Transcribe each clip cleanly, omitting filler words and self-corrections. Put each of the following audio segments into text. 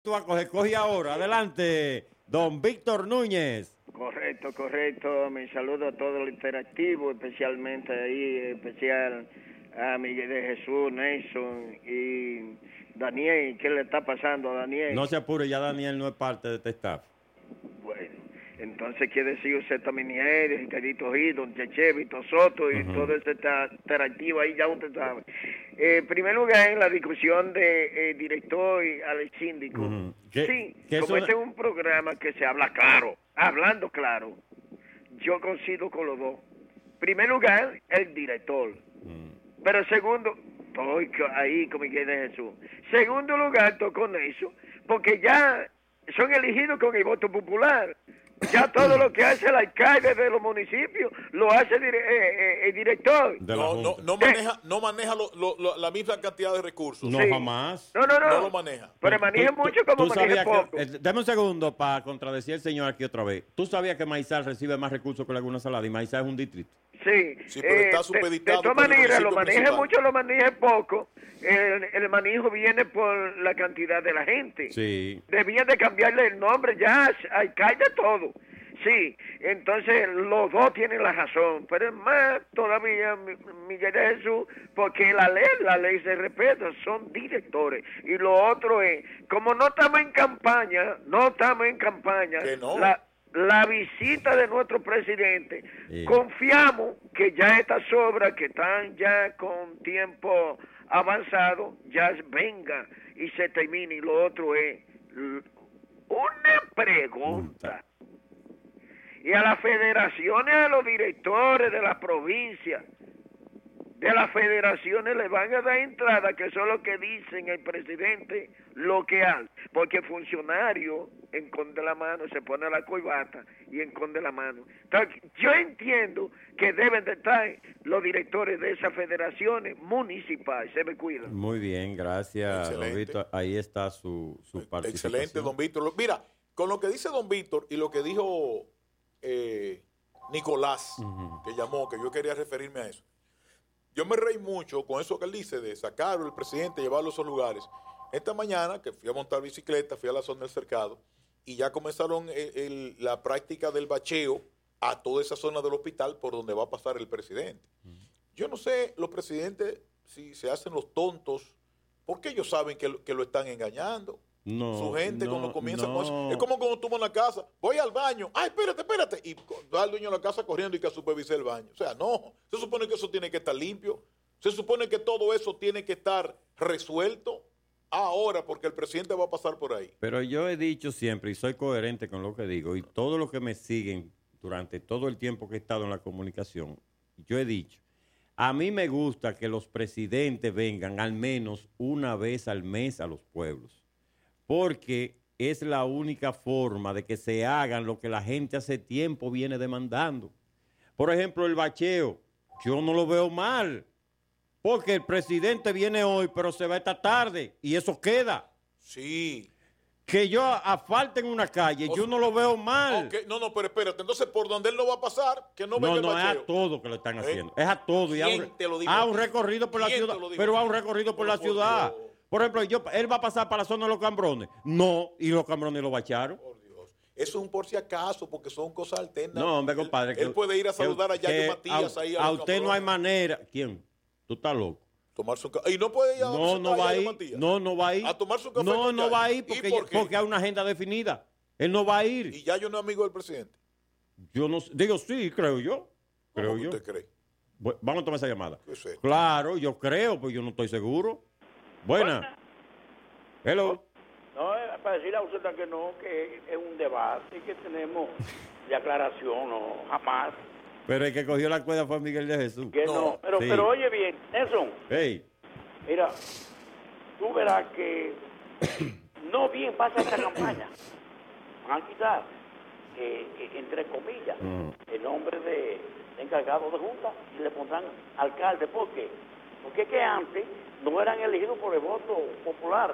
Tú vas a coge ahora. Adelante, don Víctor Núñez. Correcto. Mi saludo a todo el interactivo, especialmente ahí, especial a Miguel de Jesús, Nelson y Daniel. ¿Qué le está pasando a Daniel? No se apure, ya Daniel no es parte de este staff. Bueno, entonces quiere decir usted también, Ricardito Gil, don Cheche, Vito Soto y todo ese interactivo ahí, ya usted sabe. En primer lugar, en la discusión de director y al síndico. Sí, como este es un programa que se habla claro, hablando claro, yo coincido con los dos. Primer lugar, el director. Pero segundo, estoy ahí con Miguel de Jesús. Segundo lugar, estoy con eso, porque ya son elegidos con el voto popular. Ya todo lo que hace el alcalde de los municipios lo hace el director. No maneja la misma cantidad de recursos. No, sí. Jamás. No lo maneja. Pero maneja mucho como maneja poco. Dame un segundo para contradecir al señor aquí otra vez. ¿Tú sabías que Maizal recibe más recursos que Laguna Salada y Maizal es un distrito? Sí, pero está supeditado. De todas maneras, lo maneja mucho, lo maneja poco. El manejo viene por la cantidad de la gente. Sí. Debía de cambiarle el nombre ya, alcalde todo. Sí, entonces los dos tienen la razón, pero es más todavía Miguel de Jesús, porque la ley se respeta, son directores. Y lo otro es, como no estamos en campaña, ¿Que no? la visita de nuestro presidente, confiamos que ya estas obras que están ya con tiempo avanzado, ya venga y se termine. Y lo otro es una pregunta. Y a las federaciones, a los directores de las provincias, de las federaciones le van a dar entrada, que eso es lo que dicen el presidente local, porque funcionario enconde la mano, se pone la corbata y enconde la mano. Entonces, yo entiendo que deben de estar los directores de esas federaciones municipales. Se me cuidan. Muy bien, gracias, don Víctor. Ahí está su participación. Excelente, don Víctor. Mira, con lo que dice don Víctor y lo que dijo Nicolás, que llamó, que yo quería referirme a eso. Yo me reí mucho con eso que él dice de sacarlo el presidente, llevarlo a esos lugares. Esta mañana, que fui a montar bicicleta, fui a la zona del cercado, y ya comenzaron la práctica del bacheo a toda esa zona del hospital por donde va a pasar el presidente. Yo no sé, los presidentes, si se hacen los tontos, porque ellos saben que lo están engañando. No, su gente no, cuando comienza no. con eso. Es como cuando tú vas a la casa, voy al baño, ay, espérate, y va el dueño de la casa corriendo y que supervise el baño. O sea, no, se supone que eso tiene que estar limpio, se supone que todo eso tiene que estar resuelto ahora porque el presidente va a pasar por ahí. Pero yo he dicho siempre, y soy coherente con lo que digo, y todos los que me siguen durante todo el tiempo que he estado en la comunicación, yo he dicho, a mí me gusta que los presidentes vengan al menos una vez al mes a los pueblos. Porque es la única forma de que se hagan lo que la gente hace tiempo viene demandando. Por ejemplo, el bacheo, yo no lo veo mal, porque el presidente viene hoy, pero se va esta tarde, y eso queda. Sí. Que yo asfalten una calle, yo no lo veo mal. Okay. No, pero espérate, entonces por donde él no va a pasar, que no venga el bacheo. No, es a todo que lo están haciendo, es a todo. Y a un recorrido por la ciudad, pero a un recorrido por la ciudad. Por ejemplo, él va a pasar para la zona de los Cambrones. No, y los Cambrones lo bacharon. Por Dios. Eso es un por si acaso, porque son cosas alternas. No, hombre, compadre. Él puede ir a saludar a Yayo Matías ahí. A usted Cambrones. No hay manera. ¿Quién? Tú estás loco. Tomarse un café. Y no puede ir a no va a ir. No va a ir. A tomarse un café. No va a ir porque hay una agenda definida. Él no va a ir. ¿Y Yayo no es amigo del presidente? Yo no digo sí, creo yo. ¿Cómo usted cree? Vamos a tomar esa llamada. Claro, yo creo, pues yo no estoy seguro. Buena. Hello. No, para decirle a usted que no, que es un debate que tenemos de aclaración, no, jamás. Pero el que cogió la cuerda fue Miguel de Jesús. Que no, pero oye bien, Nelson. Hey. Mira, tú verás que no bien pasa esta campaña. Van a quitar, entre comillas, el nombre de encargado de junta y le pondrán alcalde. ¿Por qué? Porque es que antes no eran elegidos por el voto popular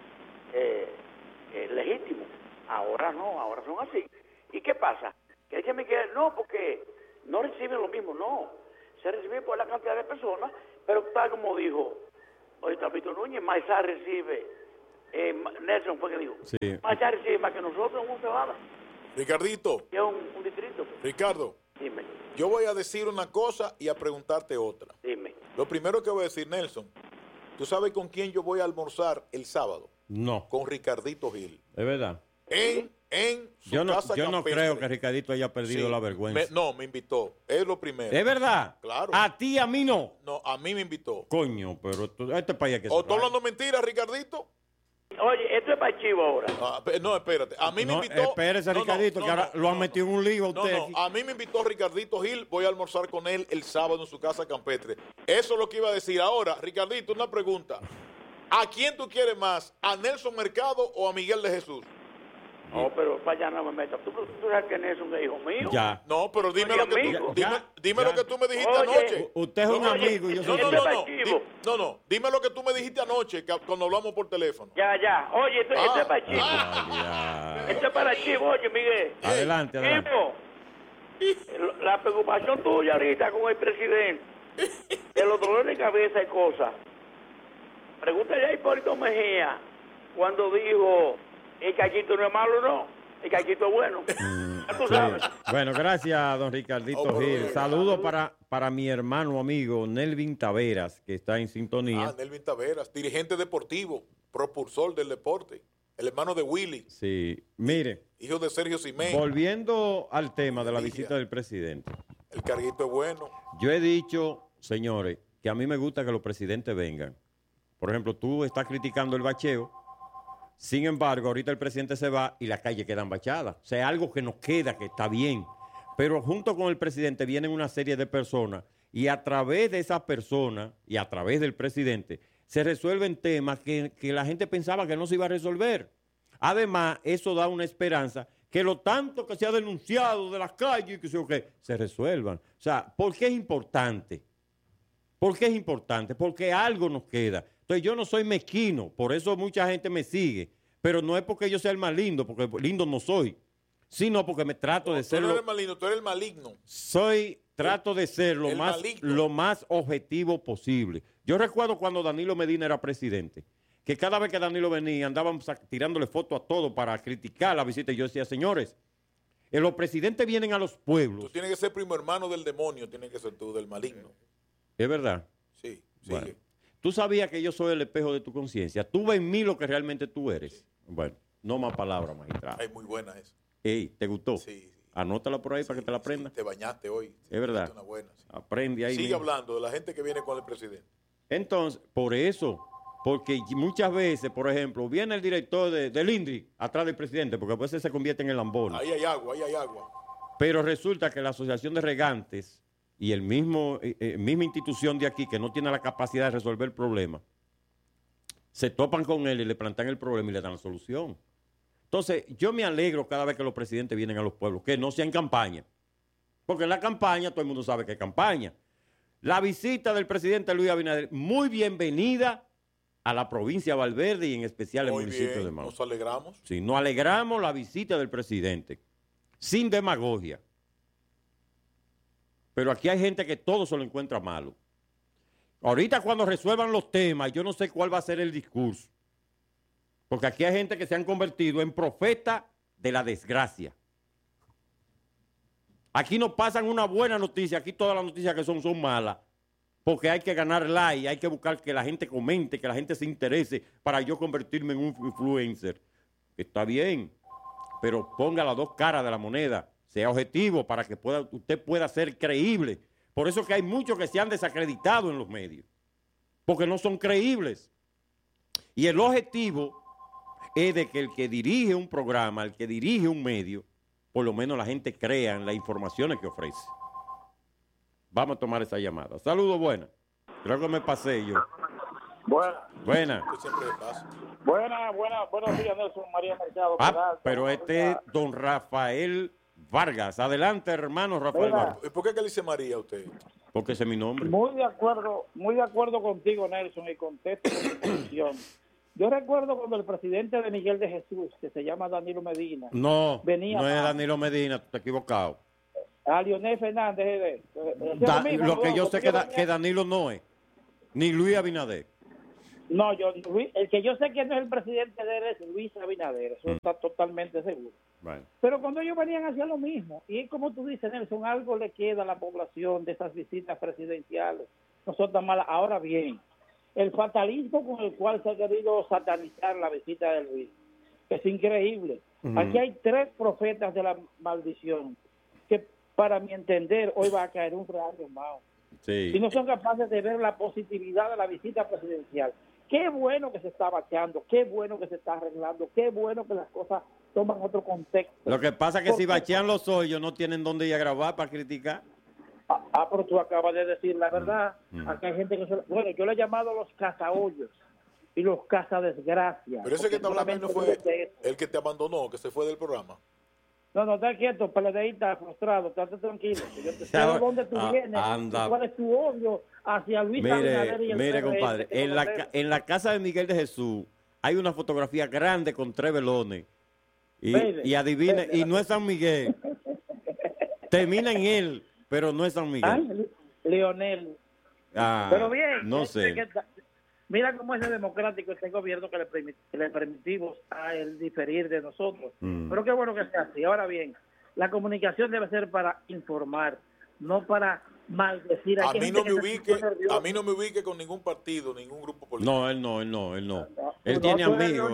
legítimo. Ahora no, ahora son así. ¿Y qué pasa? Que dice Miguel, no, porque no reciben lo mismo, no. Se recibe por la cantidad de personas, pero tal como dijo ahorita Víctor Núñez, Maizá recibe Nelson fue que dijo. Sí. Machar sí, más que nosotros en un Cebada, Ricardito, que es un distrito. Ricardo, Dime, yo voy a decir una cosa y a preguntarte otra. dime. Lo primero que voy a decir, Nelson, ¿tú sabes con quién yo voy a almorzar el sábado? No, Con Ricardito Gil. es verdad. En su Yo no casa creo campestre. que Ricardito haya perdido Sí, la vergüenza. me invitó. Es lo primero. ¿Es verdad? Claro. A ti, a mí no. No, a mí me invitó. Coño, pero este país hay que ¿O tú cerrar. hablando mentiras, Ricardito? Oye, esto es para Chivo ahora. No, espérate. A mí me No, invitó. espérese, Ricardito, que ahora lo han metido en un lío a usted. aquí. A mí me invitó Ricardito Gil. Voy a almorzar con él el sábado en su casa campestre. Eso es lo que iba a decir. Ahora, Ricardito, una pregunta. ¿A quién tú quieres más? ¿A Nelson Mercado o a Miguel de Jesús? No, pero para allá no me metas. ¿Tú sabes que Nelson es hijo mío? Ya. No, pero dime Oye, lo que amigo. dime Ya. lo que tú me dijiste Oye, anoche. Usted es un Oye, amigo y yo soy No, un no, amigo. no, no. Chivo. No. Dime lo que tú me dijiste anoche cuando hablamos por teléfono. Ya. Oye, esto es para Chivo. Ya. Esto es para Chivo, oye, Miguel. Adelante. Chivo, la preocupación tuya ahorita con el presidente, de los dolores de cabeza y cosas. Pregúntale a Hipólito Mejía cuando dijo, el cachito no es malo, no. El cachito es bueno. Ya tú Sí. sabes. Bueno, gracias, don Ricardito pero Gil. bien. Saludos para mi hermano amigo Nelvin Taveras, que está en sintonía. Nelvin Taveras, dirigente deportivo, propulsor del deporte. El hermano de Willy, Sí, mire, hijo de Sergio Simén. volviendo al tema de la Ligia. visita del presidente. El carguito es bueno. Yo he dicho, señores, que a mí me gusta que los presidentes vengan. Por ejemplo, tú estás criticando el bacheo. Sin embargo, ahorita el presidente se va y las calles quedan bachadas. O sea, algo que nos queda, que está bien. Pero junto con el presidente vienen una serie de personas y a través de esas personas y a través del presidente se resuelven temas que la gente pensaba que no se iba a resolver. Además, eso da una esperanza que lo tanto que se ha denunciado de las calles que se resuelvan. O sea, ¿por qué es importante? ¿Por qué es importante? Porque algo nos queda. Entonces yo no soy mezquino, por eso mucha gente me sigue, pero no es porque yo sea el más lindo, porque lindo no soy, sino porque me trato de Tú ser no eres maligno, tú eres el maligno. trato de ser el maligno. lo más objetivo posible. Yo recuerdo cuando Danilo Medina era presidente, que cada vez que Danilo venía andaban tirándole fotos a todo para criticar la visita y yo decía, señores, los presidentes vienen a los Tú pueblos. tienes que ser primo hermano del demonio, tienes que ser tú, del maligno. Es verdad. Sí, sigue. Bueno. Tú sabías que yo soy el espejo de tu conciencia. Tú ves en mí lo que realmente tú eres. Bueno, no más palabras, magistrado. Ay, muy buena esa. Ey, ¿te gustó? Sí. Anótala por ahí para que te la Sí, aprendas. te bañaste hoy. Es verdad. Una buena, sí. Aprende ahí. Sigue mismo. hablando de la gente que viene con el presidente. Entonces, por eso, porque muchas veces, por ejemplo, viene el director del INDRI atrás del presidente, porque a veces se convierte en el lambón. Ahí hay agua, ahí hay agua. Pero resulta que la Asociación de Regantes y el misma institución de aquí, que no tiene la capacidad de resolver el problema, se topan con él y le plantean el problema y le dan la solución. Entonces, yo me alegro cada vez que los presidentes vienen a los pueblos, que no sea en campaña. Porque en la campaña, todo el mundo sabe que es campaña. La visita del presidente Luis Abinader, muy bienvenida a la provincia de Valverde y en especial al Muy municipio bien, de Mao. nos alegramos. Sí, nos alegramos la visita del presidente, sin demagogia. Pero aquí hay gente que todo se lo encuentra malo. Ahorita cuando resuelvan los temas, yo no sé cuál va a ser el discurso. Porque aquí hay gente que se han convertido en profetas de la desgracia. Aquí no pasan una buena noticia, aquí todas las noticias que son malas. Porque hay que ganar like, hay que buscar que la gente comente, que la gente se interese para yo convertirme en un influencer. Está bien, pero ponga las dos caras de la moneda, sea objetivo para que usted pueda ser creíble. Por eso que hay muchos que se han desacreditado en los medios, porque no son creíbles. Y el objetivo es de que el que dirige un programa, el que dirige un medio, por lo menos la gente crea en las informaciones que ofrece. Vamos a tomar esa llamada. Saludos, buenas. Creo que me pasé yo. Buena. Que siempre pasa. Buenos días, Nelson María Mercado. Pero este es don Rafael Vargas. Adelante, hermano Rafael Mira. Vargas. ¿Y por qué que le dice María a usted? Porque ese es mi nombre. Muy de acuerdo contigo, Nelson, y contesto tu posición. Yo recuerdo cuando el presidente de Miguel de Jesús, que se llama Danilo Medina, No, venía no es a- Danilo Medina, tú estás equivocado. a Leonel Fernández. Lo que yo sé que Danilo no es, ni Luis Abinader. No, el que yo sé que no es el presidente de él es Luis Abinader, eso está totalmente seguro. Bueno. Pero cuando ellos venían hacia lo mismo, y como tú dices, Nelson, algo le queda a la población de esas visitas presidenciales, no son tan malas. Ahora bien, el fatalismo con el cual se ha querido satanizar la visita de Luis es increíble. Aquí hay 3 profetas de la maldición que, para mi entender, hoy va a caer un rayo, Mao. Sí. Si no son capaces de ver la positividad de la visita presidencial. Qué bueno que se está bacheando, qué bueno que se está arreglando, qué bueno que las cosas toman otro contexto. Lo que pasa es que si bachean los hoyos no tienen dónde ir a grabar para criticar. Pero tú acabas de decir la verdad. Aquí hay gente que bueno, yo le he llamado los cazahoyos y los cazadesgracias. Pero ese que está hablando no fue el que te abandonó, que se fue del programa. No, está quieto, peledeísta, frustrado, estate tranquilo. Yo te sé de dónde tú vienes, cuál es tu odio hacia Luis Abinader y el Mire, PRM, compadre, en la casa de Miguel de Jesús hay una fotografía grande con 3 velones. Y adivine, y no es San Miguel. Termina en él, pero no es San Miguel. Leonel. Pero bien, no sé. Mira cómo es democrático este gobierno que le permitimos a él diferir de nosotros. Pero qué bueno que sea así. Ahora bien, la comunicación debe ser para informar, no para maldecir. A mí no me ubique con ningún partido, ningún grupo político. No, él no. Él tiene amigos.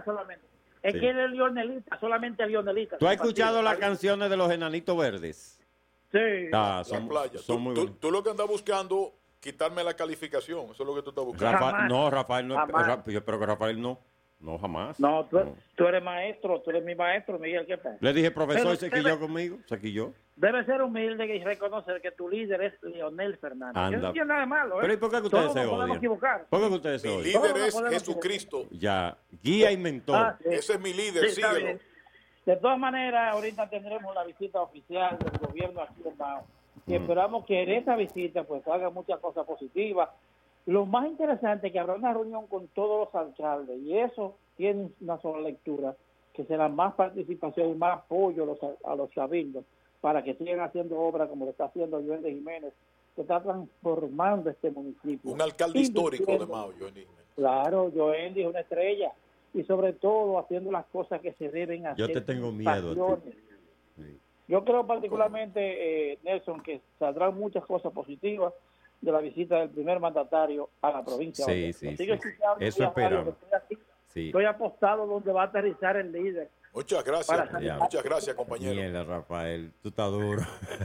Es que él es lionelista, solamente lionelista. ¿Tú has escuchado las canciones de los Enanitos Verdes? Sí. Son muy buenos. Tú lo que andas buscando, quitarme la calificación, eso es lo que tú estás buscando. Rafael no. Yo espero que Rafael no. No, jamás. No, tú eres maestro, tú eres mi maestro, Miguel, ¿qué pasa? Le dije, profesor, se quilló conmigo, se quilló. Debe ser humilde y reconocer que tu líder es Leonel Fernández. Yo no tiene nada de malo, ¿eh? Pero ¿y por qué que ustedes se odian? ¿Por qué que ustedes se odian? Mi líder es Jesucristo. Ya, guía y mentor. Sí. Ese es mi líder, síguelo. De todas maneras, ahorita tendremos la visita oficial del gobierno aquí en Mao. Y esperamos que en esta visita pues haga muchas cosas positivas. Lo más interesante es que habrá una reunión con todos los alcaldes y eso tiene una sola lectura, que será más participación y más apoyo a los cabildos para que sigan haciendo obras como lo está haciendo Joel de Jiménez, que está transformando este municipio. Un alcalde histórico de Mao, Joel de Jiménez. Claro, Joel es una estrella y sobre todo haciendo las cosas que se deben hacer. Yo te tengo miedo a ti. Sí. Yo creo particularmente, Nelson, que saldrán muchas cosas positivas de la visita del primer mandatario a la provincia. Sí. Eso esperamos. Estoy apostado donde va a aterrizar el líder. Muchas gracias, compañero. Mierda, Rafael, tú estás duro.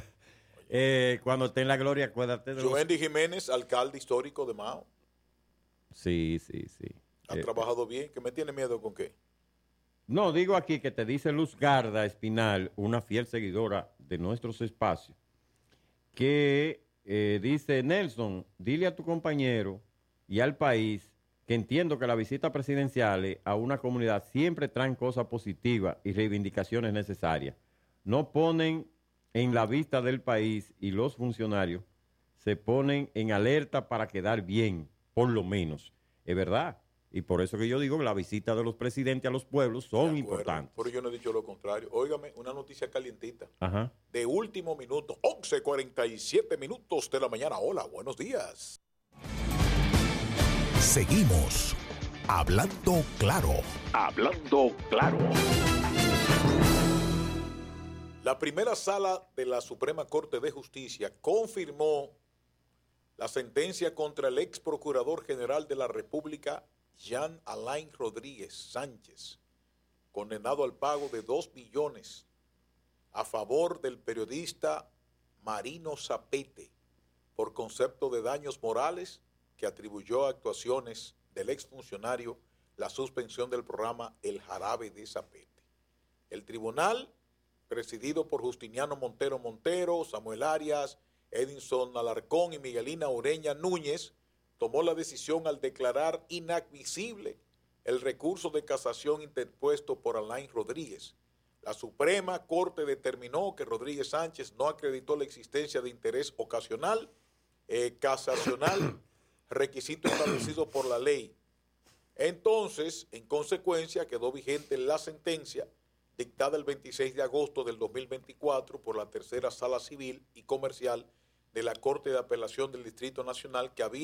Cuando esté en la gloria, acuérdate de Joel Jiménez, alcalde histórico de Mao. Sí. Ha trabajado bien. ¿Que me tiene miedo con qué? No, digo aquí que te dice Luz Garda Espinal, una fiel seguidora de nuestros espacios, que dice, Nelson, dile a tu compañero y al país que entiendo que las visitas presidenciales a una comunidad siempre traen cosas positivas y reivindicaciones necesarias. No ponen en la vista del país y los funcionarios se ponen en alerta para quedar bien, por lo menos. Es verdad. Y por eso que yo digo que las visitas de los presidentes a los pueblos son importantes. Pero yo no he dicho lo contrario. Óigame, una noticia calientita. Ajá. De último minuto, 11:47 minutos de la mañana. Hola, buenos días. Seguimos hablando claro. Hablando claro. La primera sala de la Suprema Corte de Justicia confirmó la sentencia contra el ex procurador general de la República, Jean Alain Rodríguez Sánchez, condenado al pago de 2 millones a favor del periodista Marino Zapete por concepto de daños morales que atribuyó a actuaciones del exfuncionario la suspensión del programa El Jarabe de Zapete. El tribunal, presidido por Justiniano Montero, Samuel Arias, Edinson Alarcón y Miguelina Ureña Núñez, tomó la decisión al declarar inadmisible el recurso de casación interpuesto por Alain Rodríguez. La Suprema Corte determinó que Rodríguez Sánchez no acreditó la existencia de interés ocasional, casacional, requisito establecido por la ley. Entonces, en consecuencia, quedó vigente la sentencia dictada el 26 de agosto del 2024 por la Tercera Sala Civil y Comercial de la Corte de Apelación del Distrito Nacional, que había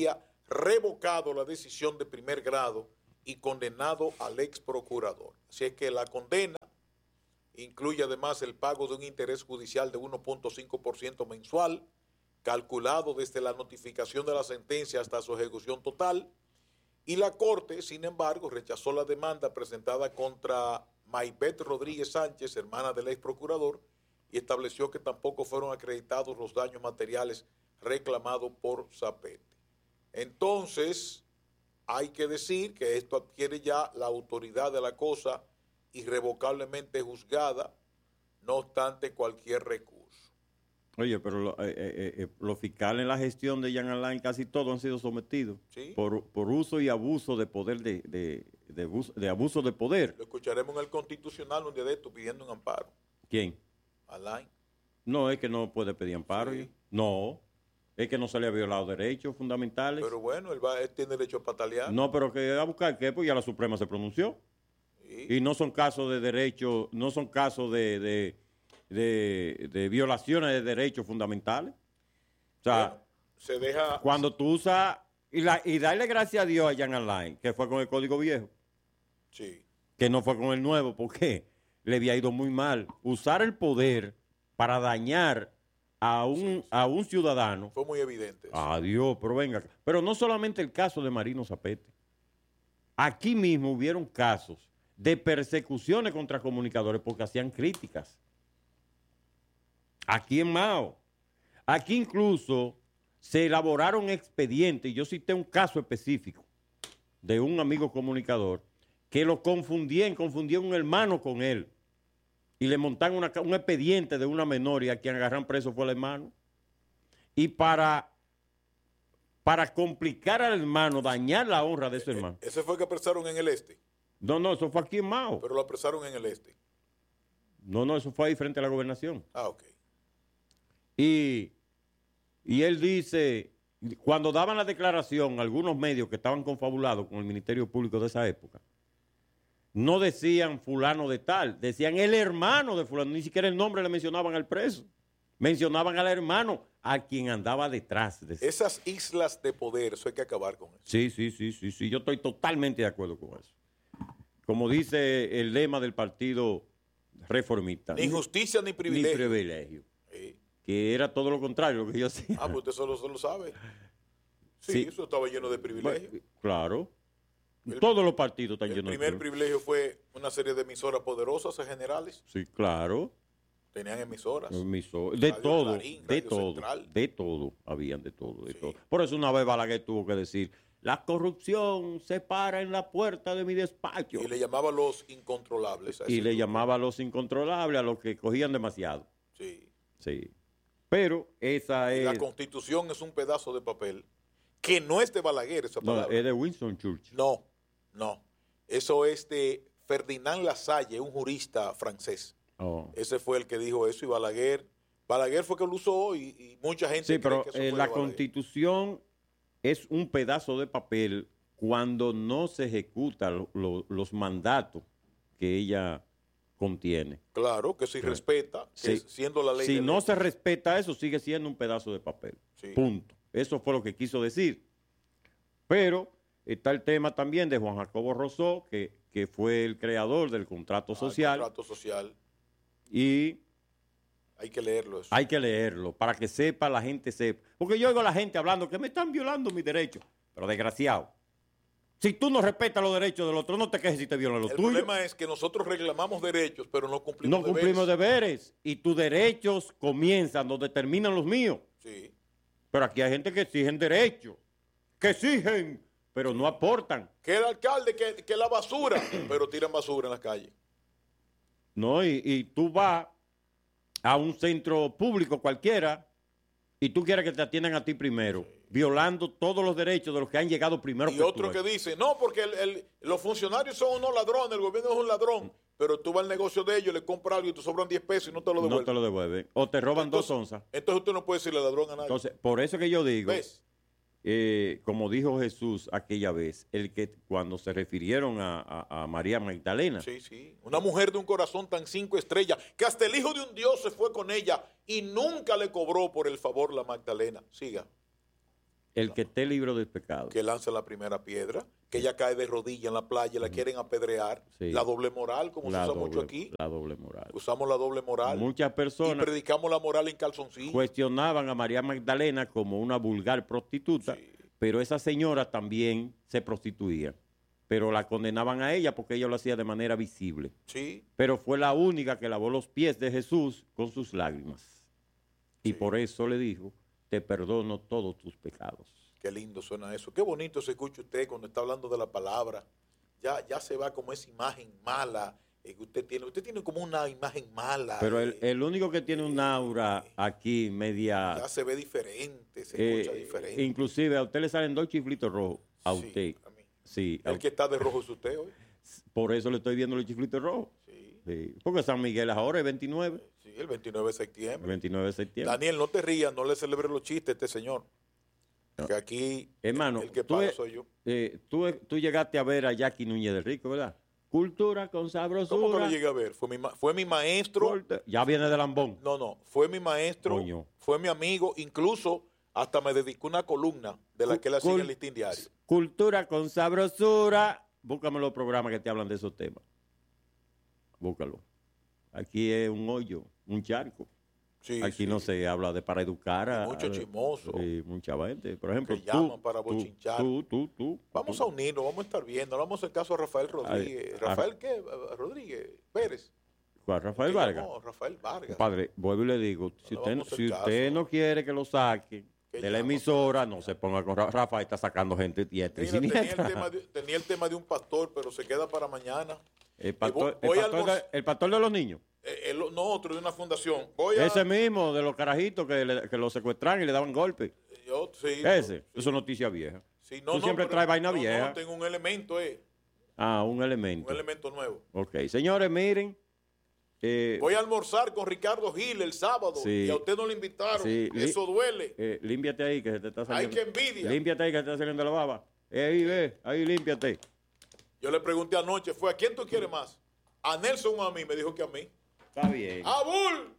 revocado la decisión de primer grado y condenado al ex procurador. Así es que la condena incluye además el pago de un interés judicial de 1.5% mensual, calculado desde la notificación de la sentencia hasta su ejecución total, y la Corte, sin embargo, rechazó la demanda presentada contra Maybeth Rodríguez Sánchez, hermana del ex procurador, y estableció que tampoco fueron acreditados los daños materiales reclamados por Zapete. Entonces, hay que decir que esto adquiere ya la autoridad de la cosa irrevocablemente juzgada, no obstante cualquier recurso. Oye, pero los fiscales en la gestión de Jean Alain casi todos han sido sometidos, ¿sí?, por uso y abuso de poder, de abuso de poder. Lo escucharemos en el Constitucional un día de esto pidiendo un amparo. ¿Quién? Alain. No, es que no puede pedir amparo. Sí. No, es que no se le ha violado derechos fundamentales. Pero bueno, él tiene derecho a patalear. No, pero que a buscar qué, pues ya la Suprema se pronunció. Sí. Y no son casos de derechos, no son casos de violaciones de derechos fundamentales. O sea, Bueno, se deja. cuando tú usas, y darle gracias a Dios a Jean Alain, que fue con el código viejo, Sí. que no fue con el nuevo, porque le había ido muy mal. Usar el poder para dañar a un ciudadano. Fue muy evidente. Adiós, pero venga. Pero no solamente el caso de Marino Zapete. Aquí mismo hubieron casos de persecuciones contra comunicadores porque hacían críticas. Aquí en Mao. Aquí incluso se elaboraron expedientes. Yo cité un caso específico de un amigo comunicador que lo confundían un hermano con él. Y le montan un expediente de una menor y a quien agarran preso fue el hermano. Y para complicar al hermano, dañar la honra de ese hermano. Ese fue el que apresaron en el este. No, eso fue aquí en Mao. Pero lo apresaron en el este. No, eso fue ahí frente a la gobernación. Ah, ok. Y él dice, cuando daban la declaración, algunos medios que estaban confabulados con el Ministerio Público de esa época, no decían fulano de tal, decían el hermano de fulano, ni siquiera el nombre le mencionaban al preso. Mencionaban al hermano, a quien andaba detrás de eso. Esas islas de poder, eso hay que acabar con eso. Sí, yo estoy totalmente de acuerdo con eso. Como dice el lema del Partido Reformista. Ni justicia ni privilegio. Ni privilegio. Sí. Que era todo lo contrario lo que yo hacía. Ah, pues usted solo sabe. Sí, Sí. eso estaba lleno de privilegios. Bueno, claro. Todos los partidos están El llenos de primer privilegios. privilegio fue una serie de emisoras poderosas generales. Sí, claro. Tenían emisoras. De Radio todo, Clarín, de Radio todo, Central. de todo, habían de todo, de Sí. todo. Por eso una vez Balaguer tuvo que decir, la corrupción se para en la puerta de mi despacho. Y le llamaba los incontrolables. a Y ese le grupo. llamaba a los incontrolables, a los que cogían demasiado. Sí. Sí. Pero esa Y es... la Constitución es un pedazo de papel que no es de Balaguer esa No, palabra. es de Winston Churchill. No. Eso es de Ferdinand Lasalle, un jurista francés. Oh. Ese fue el que dijo eso y Balaguer fue que lo usó y mucha gente Sí, cree pero que eso fue de la Balaguer. Constitución es un pedazo de papel cuando no se ejecutan los mandatos que ella contiene. Claro, que si respeta, que Sí. siendo la ley Si de no ley. se respeta eso, sigue siendo un pedazo de papel. Sí. Punto. Eso fue lo que quiso decir. Pero está el tema también de Juan Jacobo Rousseau, que fue el creador del contrato social. El contrato social, Y hay que leerlo eso. hay que leerlo para que sepa, la gente sepa. Porque yo oigo a la gente hablando que me están violando mis derechos. Pero desgraciado, si tú no respetas los derechos del otro, no te quejes si te violan los El tuyos. problema es que nosotros reclamamos derechos, pero no cumplimos No cumplimos deberes. deberes. Y tus derechos comienzan donde terminan los míos. Sí. Pero aquí hay gente que exigen derechos. Que exigen, pero no aportan. Que el alcalde, que la basura, pero tiran basura en las calles. ¿No? Y tú vas a un centro público cualquiera y tú quieres que te atiendan a ti primero, violando todos los derechos de los que han llegado primero. Y otro que dice, no, porque los funcionarios son unos ladrones, el gobierno es un ladrón, pero tú vas al negocio de ellos, le compras algo y te sobran 10 pesos y no te lo devuelven. no te lo devuelven. O te roban Entonces- 2 onzas. Entonces usted no puede decirle ladrón a nadie. Entonces, por eso que yo digo, ¿Ves? como dijo Jesús aquella vez, cuando se refirieron a María Magdalena, Sí, sí. Una mujer de un corazón tan 5 estrellas, que hasta el hijo de un Dios se fue con ella y nunca le cobró por el favor la Magdalena. Siga. El que esté libre del pecado. Que lance la primera piedra, que ella cae de rodillas en la playa, la quieren apedrear. Sí. La doble moral, como se usa mucho aquí. La doble moral. Usamos la doble moral. Muchas personas. Y predicamos la moral en calzoncillo. Cuestionaban a María Magdalena como una vulgar prostituta, sí, pero esa señora también se prostituía. Pero la condenaban a ella porque ella lo hacía de manera visible. Sí. Pero fue la única que lavó los pies de Jesús con sus lágrimas. Y por eso le dijo, te perdono todos tus pecados. Qué lindo suena eso. Qué bonito se escucha usted cuando está hablando de la palabra. Ya se va como esa imagen mala que usted tiene. Usted tiene como una imagen mala. Pero el único que tiene un aura aquí media... Ya se ve diferente, se escucha diferente. Inclusive a usted le salen 2 chiflitos rojos. A usted. A mí. Sí. El que está de rojo es usted hoy. Por eso le estoy viendo los chiflitos rojos. Sí. Porque San Miguel ahora es 29. Sí, el 29 de septiembre. El 29 de septiembre. Daniel, no te rías, no le celebres los chistes a este señor. No. Que aquí hermano, el que paga soy yo. Tú llegaste a ver a Jackie Núñez del Rico, ¿verdad? Cultura con sabrosura. ¿Cómo que lo llegué a ver? Fue mi maestro. Ya viene de Lambón. No. Fue mi maestro. Coño. Fue mi amigo. Incluso hasta me dedicó una columna de la que él hacía en el Listín Diario. Cultura con sabrosura. Búscame los programas que te hablan de esos temas. Búscalo. Aquí es un hoyo, un charco. Sí, aquí no se habla de para educar a... Mucho chismoso. Mucha gente. Por ejemplo, que llaman para bochinchar. Tú. Vamos a unirnos, vamos a estar viendo. Vamos al caso de Rafael Rodríguez. ¿Rafael qué? Rodríguez Pérez. ¿Cuál? ¿Rafael Vargas? No, Rafael Vargas. Padre, vuelvo y le digo, si usted no quiere que lo saque de la emisora, no se ponga con Rafael, está sacando gente diestra y siniestra. Tenía el tema de un pastor, pero se queda para mañana. El pastor de los niños. No, otro de una fundación. Ese mismo, de los carajitos que lo secuestraron y le daban golpes. Ese, eso es noticia vieja. Sí, Tú siempre traes vaina vieja. No, tengo un elemento, un elemento. Un elemento nuevo. Ok, señores, miren. Voy a almorzar con Ricardo Gil el sábado y a usted no le invitaron. Sí, eso duele. Límpiate ahí que se te está saliendo. Ay, qué envidia. Límpiate ahí que se te está saliendo la baba. Ahí límpiate. Yo le pregunté anoche, ¿a quién tú quieres más? ¿A Nelson o a mí? Me dijo que a mí. Está bien. ¡A Bull!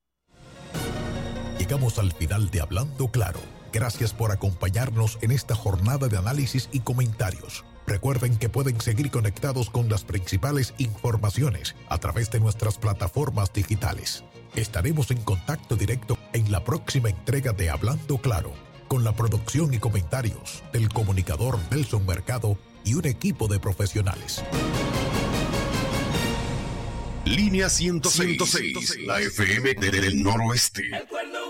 Llegamos al final de Hablando Claro. Gracias por acompañarnos en esta jornada de análisis y comentarios. Recuerden que pueden seguir conectados con las principales informaciones a través de nuestras plataformas digitales. Estaremos en contacto directo en la próxima entrega de Hablando Claro, con la producción y comentarios del comunicador Nelson Mercado y un equipo de profesionales. Línea 106, la FM del Noroeste. El cuerno